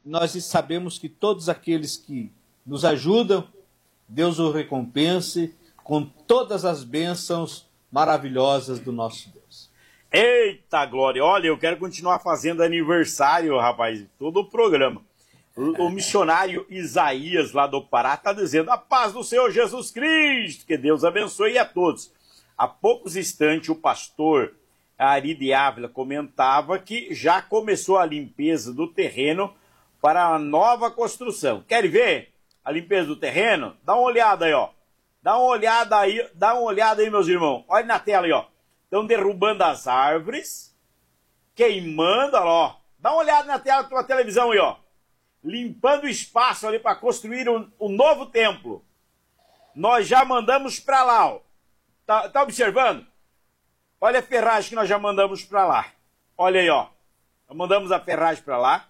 nós sabemos que todos aqueles que nos ajudam, Deus o recompense com todas as bênçãos maravilhosas do nosso Deus. Eita, glória! Olha, eu quero continuar fazendo aniversário, rapaz, todo o programa. O missionário Isaías, lá do Pará, está dizendo: a paz do Senhor Jesus Cristo, que Deus abençoe a todos. Há poucos instantes, o pastor Ari de Ávila comentava que já começou a limpeza do terreno para a nova construção. Querem ver a limpeza do terreno? Dá uma olhada aí, ó. Dá uma olhada aí, meus irmãos. Olha na tela aí, ó. Estão derrubando as árvores, queimando, ó. Dá uma olhada na tela da tua televisão aí, ó. Limpando o espaço ali para construir um novo templo. Nós já mandamos para lá, ó. Tá observando? Olha a ferragem que nós já mandamos para lá. Olha aí, ó. Mandamos a ferragem para lá.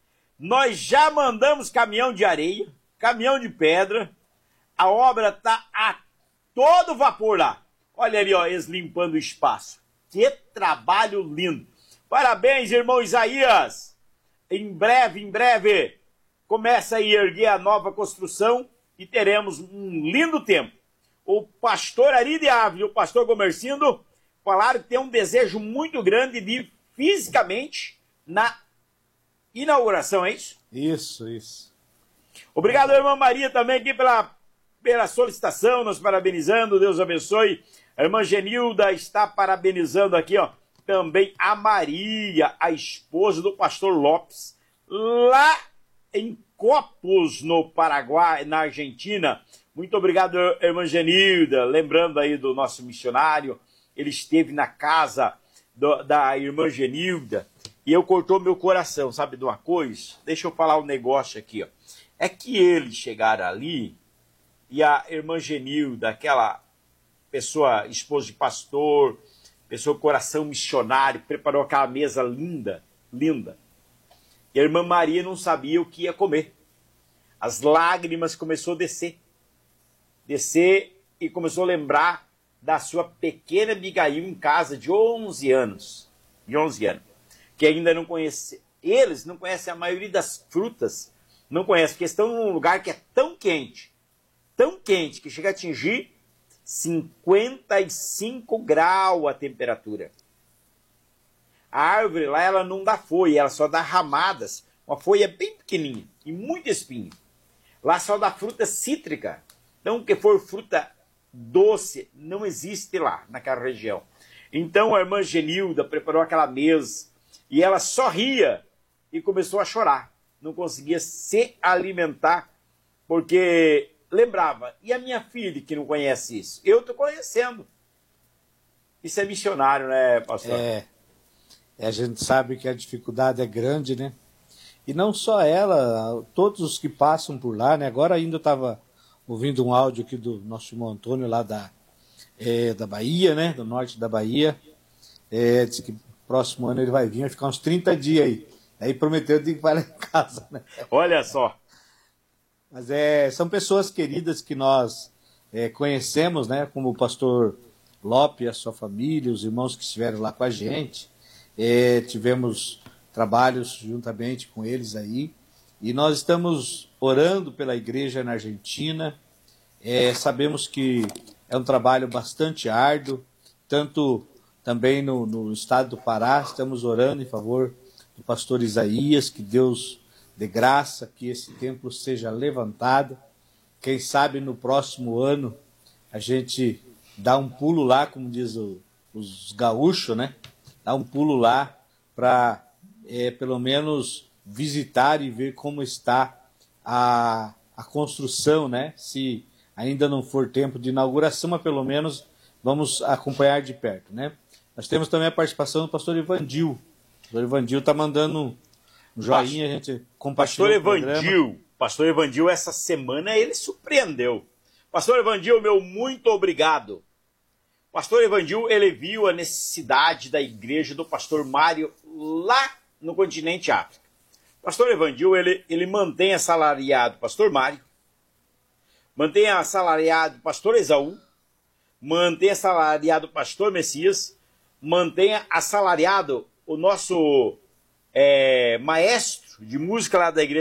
Nós já mandamos caminhão de areia, caminhão de pedra. A obra tá a todo vapor lá. Olha ali, ó, eles limpando o espaço. Que trabalho lindo. Parabéns, irmão Isaías. Em breve, começa a erguer a nova construção e teremos um lindo tempo. O pastor Ari de Ávila e o pastor Gomercindo falaram que tem um desejo muito grande de fisicamente na inauguração, é isso? Isso. Obrigado, irmã Maria, também aqui pela solicitação, nos parabenizando, Deus abençoe. A irmã Genilda está parabenizando aqui, ó, também a Maria, a esposa do pastor Lopes, lá em Copos, no Paraguai, na Argentina. Muito obrigado, irmã Genilda, lembrando aí do nosso missionário, ele esteve na casa da irmã Genilda, e eu cortou meu coração, sabe de uma coisa? Deixa eu falar um negócio aqui, ó. É que eles chegaram ali, e a irmã Genilda, aquela pessoa, esposa de pastor, pessoa com coração missionário, preparou aquela mesa linda. E a irmã Maria não sabia o que ia comer. As lágrimas começaram a descer e começou a lembrar da sua pequena Abigail em casa de 11 anos, que ainda não conhece. Eles não conhecem a maioria das frutas, não conhecem, porque estão num lugar que é tão quente, que chega a atingir 55 graus a temperatura. A árvore lá, ela não dá folha, ela só dá ramadas, uma folha bem pequenininha e muito espinho. Lá só dá fruta cítrica, então o que for fruta doce não existe lá naquela região. Então a irmã Genilda preparou aquela mesa e ela só ria e começou a chorar. Não conseguia se alimentar porque lembrava, e a minha filha que não conhece isso? Eu estou conhecendo. Isso é missionário, né, pastor? A gente sabe que a dificuldade é grande, né? E não só ela, todos os que passam por lá, né? Agora ainda estava ouvindo um áudio aqui do nosso irmão Antônio lá da Bahia, né? Do norte da Bahia. Disse que próximo ano ele vai vir, vai ficar uns 30 dias aí. Aí prometeu que vai lá em casa, né? Olha só. Mas são pessoas queridas que nós conhecemos, né? Como o pastor Lopes e a sua família, os irmãos que estiveram lá com a gente. Tivemos trabalhos juntamente com eles aí. E nós estamos orando pela igreja na Argentina. Sabemos que é um trabalho bastante árduo, tanto também no estado do Pará. Estamos orando em favor do pastor Isaías, que Deus dê graça, que esse templo seja levantado. Quem sabe no próximo ano a gente dá um pulo lá, como diz os gaúchos, né? Dá um pulo lá para pelo menos visitar e ver como está a construção, né? Se ainda não for tempo de inauguração, mas pelo menos vamos acompanhar de perto, né? Nós temos também a participação do pastor Evandil. O pastor Evandil está mandando um joinha, a gente compartilhou Pastor Evandil, essa semana ele surpreendeu. Pastor Evandil, meu muito obrigado. Pastor Evandil, ele viu a necessidade da igreja do pastor Mário lá no continente África. Pastor Evandil, ele mantém assalariado o pastor Mário, mantém assalariado o pastor Esaú, mantém assalariado o pastor Messias, mantém assalariado o nosso maestro de música lá da igreja